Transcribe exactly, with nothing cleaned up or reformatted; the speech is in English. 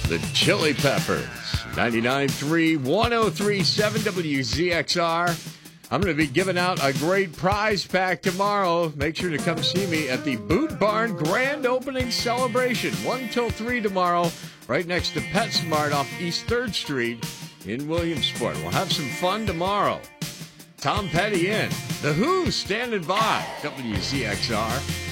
the Chili Peppers. ninety-nine point three, one oh three point seven W Z X R. I'm going to be giving out a great prize pack tomorrow. Make sure to come see me at the Boot Barn Grand Opening Celebration. one till three tomorrow, right next to PetSmart off East third Street in Williamsport. We'll have some fun tomorrow. Tom Petty in. The Who standing by. W Z X R.